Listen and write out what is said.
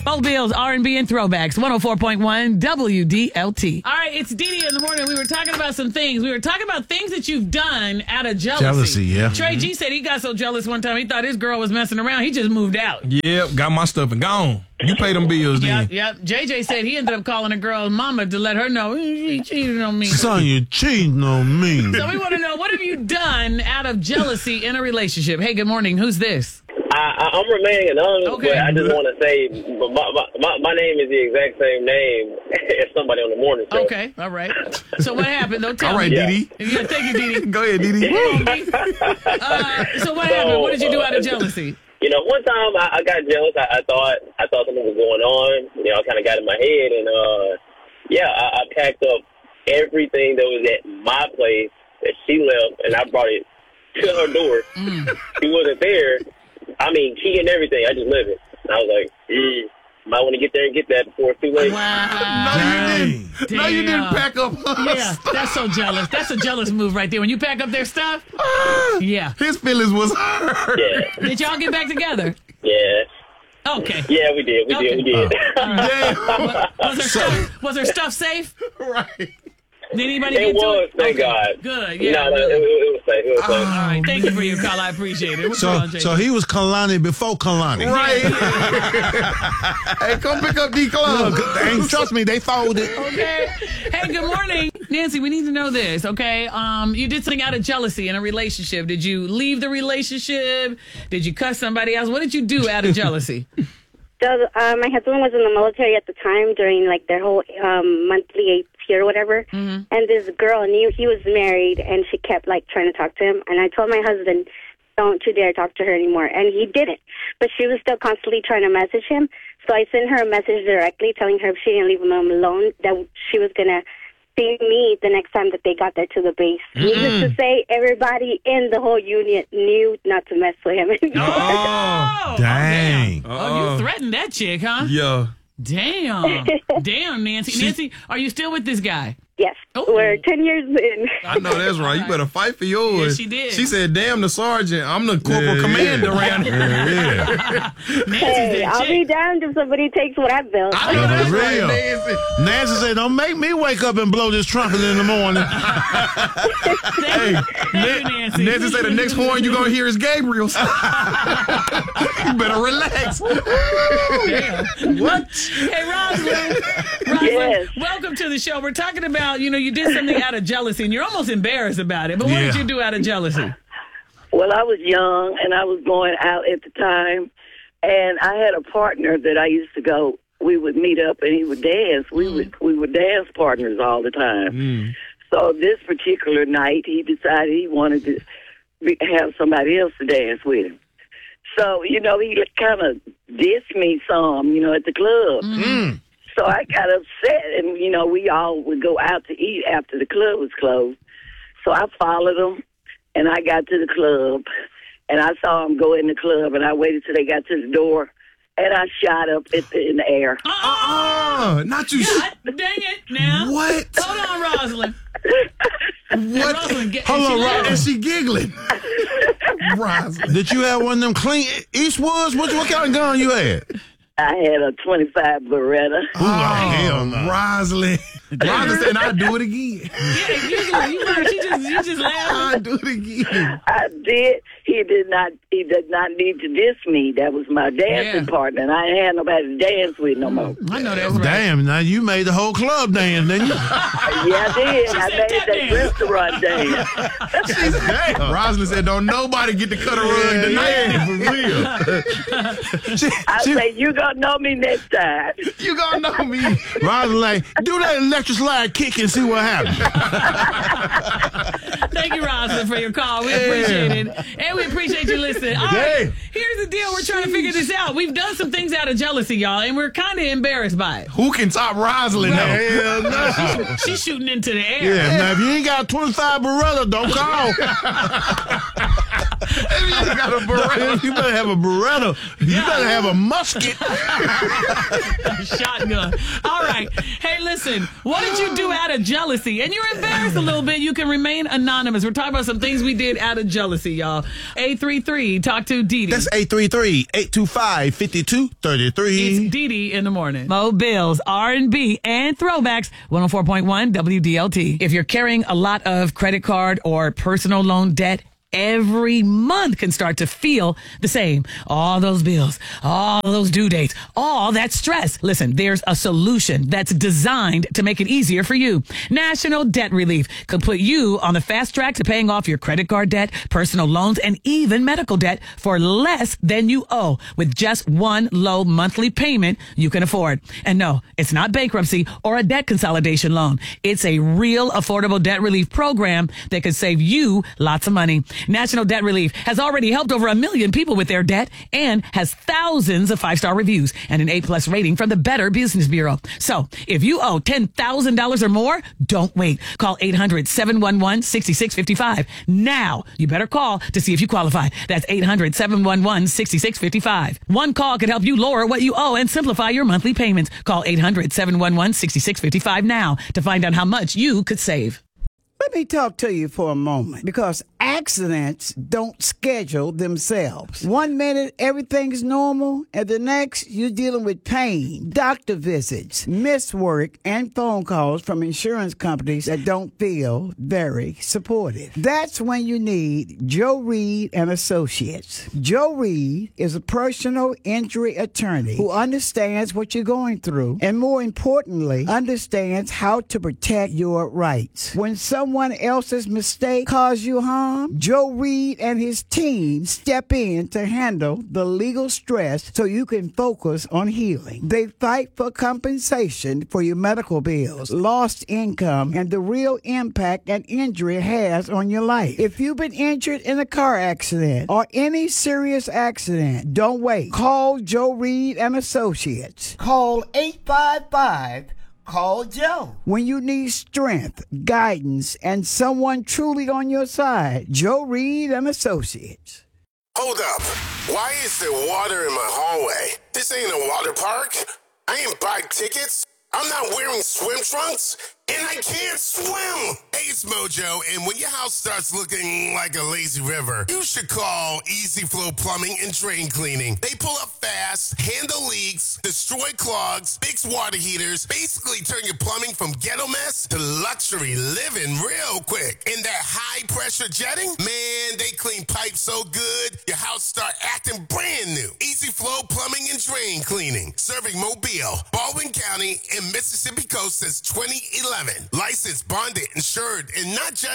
Old Bills, R&B, and throwbacks. 104.1 WDLT. All right, it's Dee Dee in the morning. We were talking about some things. We were talking about things that you've done out of jealousy. Jealousy, yeah. Trey G said he got so jealous one time he thought his girl was messing around. He just moved out. Yep, got my stuff and gone. You pay them bills then. Yep. JJ said he ended up calling a girl's mama to let her know she cheated on me. Son, you cheating on me. So we want to know, what have you done out of jealousy in a relationship? Hey, good morning. Who's this? I'm remaining anonymous, Okay. but I just want to say my name is the exact same name as somebody on the morning show. Okay, all right. So what happened? Don't tell All right, me. Dee Dee. Yeah, thank you, Dee Dee. Go ahead, Dee Dee. So what happened? What did you do out of jealousy? You know, one time I got jealous. I thought something was going on. You know, I kind of got in my head, and I packed up everything that was at my place that she left, and I brought it to her door. She wasn't there. I mean, key and everything. I just left it. And I was like, might want to get there and get that before it's too late. Wow. No, you didn't pack up her Yeah, stuff. that's so jealous. That's a jealous move right there. When you pack up their stuff, yeah. His feelings was hurt. Yeah. Did y'all get back together? Yeah. Okay. Yeah, we did. We did. Was her stuff safe? Right. Did anybody It get to was, it? thank God. Good, yeah. No, good. it was safe. It was safe. All right, thank you for your call. I appreciate it. What's wrong, Jay? So he was Kalani before Kalani. Right. Hey, come pick up the clothes. Trust me, they folded. Okay. Hey, good morning. Nancy, we need to know this, okay? You did something out of jealousy in a relationship. Did you leave the relationship? Did you cuss somebody else? What did you do out of jealousy? So my husband was in the military at the time during like their whole monthly AP or whatever. Mm-hmm. And this girl knew he was married, and she kept like trying to talk to him. And I told my husband, "Don't you dare talk to her anymore." And he didn't. But she was still constantly trying to message him. So I sent her a message directly telling her if she didn't leave him alone, that she was going to see me the next time that they got there to the base. Needless to say, everybody in the whole unit knew not to mess with him anymore. Oh, dang. Oh, you threatened that chick, huh? Yeah. Damn. Damn, Nancy. Nancy, are you still with this guy? Yes. Oh. We're 10 years in. I know that's right. You better fight for yours. Yeah, she did. She said, "Damn the sergeant. I'm the corporal commander around here." Nancy's Hey, that I'll chick. be damned if somebody takes what I built. I know that's For right, real. Nancy. Nancy said, "Don't make me wake up and blow this trumpet in the morning." Thank you, Nancy. Nancy said the next horn you're going to hear is Gabriel's. You better relax. Damn. What? Hey, Rosalind. Yes. Welcome to the show. We're talking about, you did something out of jealousy, and you're almost embarrassed about it. But what did Yeah. you do out of jealousy? Well, I was young, and I was going out at the time, and I had a partner that I used to go. We would meet up, and he would dance. We were dance partners all the time. So this particular night, he decided he wanted to have somebody else to dance with him. So, he kind of dissed me some, at the club. So I got upset, and, we all would go out to eat after the club was closed. So I followed him, and I got to the club, and I saw him go in the club, and I waited till they got to the door, and I shot up in the air. Not you. God, dang it, now. What? Hold on, Rosalind. What? Rosalind, Hold on, Rosalind. And she giggling. Rosalind. Did you have one of them clean Eastwoods? What kind of gun you had? I had a 25 Beretta. Hell no. Rosalind. Rosalind said, "I'll do it again." Yeah, you just laughed. I'll do it again. I did. He did not need to diss me. That was my dancing partner, and I ain't had nobody to dance with no more. I know that's right. Damn, now you made the whole club dance, didn't you? Yeah, I did. I said made tap that dance. restaurant dance. Rosalind said, "Don't nobody get to cut a rug tonight." For real. I say, you gonna know me next time. You gonna know me. Rosalind, like, do that electric slide kick and see what happens. Thank you, Rosalind, for your call. We appreciate it. And we appreciate you listening. All right, here's the deal. We're trying to figure this out. We've done some things out of jealousy, y'all, and we're kind of embarrassed by it. Who can top Rosalind now? Hell no. She's shooting into the air. Yeah, now if you ain't got a 25 Beretta, don't call. You got a Beretta. You better have a Beretta. You better have a musket. Shotgun. All right. Hey, listen, what did you do out of jealousy? And you're embarrassed a little bit. You can remain anonymous. We're talking about some things we did out of jealousy, y'all. 833, talk to Dee Dee. That's 833-825-5233. It's Dee Dee in the morning. Mo Bills, R&B, and throwbacks. 104.1 WDLT. If you're carrying a lot of credit card or personal loan debt, every month can start to feel the same. All those bills, all those due dates, all that stress. Listen, there's a solution that's designed to make it easier for you. National Debt Relief could put you on the fast track to paying off your credit card debt, personal loans, and even medical debt for less than you owe with just one low monthly payment you can afford. And no, it's not bankruptcy or a debt consolidation loan. It's a real affordable debt relief program that could save you lots of money. National Debt Relief has already helped over 1 million people with their debt and has thousands of 5-star reviews and an A+ rating from the Better Business Bureau. So if you owe $10,000 or more, don't wait. Call 800-711-6655. Now, you better call to see if you qualify. That's 800-711-6655. One call could help you lower what you owe and simplify your monthly payments. Call 800-711-6655 now to find out how much you could save. Let me talk to you for a moment, because accidents don't schedule themselves. 1 minute, everything's normal, and the next, you're dealing with pain, doctor visits, missed work, and phone calls from insurance companies that don't feel very supportive. That's when you need Joe Reed and Associates. Joe Reed is a personal injury attorney who understands what you're going through, and more importantly, understands how to protect your rights. When someone else's mistake cause you harm, Joe Reed and his team step in to handle the legal stress so you can focus on healing. They fight for compensation for your medical bills, lost income, and the real impact an injury has on your life. If you've been injured in a car accident or any serious accident, don't wait. Call Joe Reed and Associates. Call 855 Call Joe. When you need strength, guidance, and someone truly on your side, Joe Reed and Associates. Hold up. Why is there water in my hallway? This ain't a water park. I ain't buy tickets. I'm not wearing swim trunks. And I can't swim. Hey, it's Mojo, and when your house starts looking like a lazy river, you should call Easy Flow Plumbing and Drain Cleaning. They pull up fast, handle leaks, destroy clogs, fix water heaters, basically turn your plumbing from ghetto mess to luxury living real quick. And that high-pressure jetting, man, they clean pipes so good, your house start acting brand new. Easy Flow Plumbing and Drain Cleaning, serving Mobile, Baldwin County, and Mississippi Coast since 2011. Licensed, bonded, insured, and not just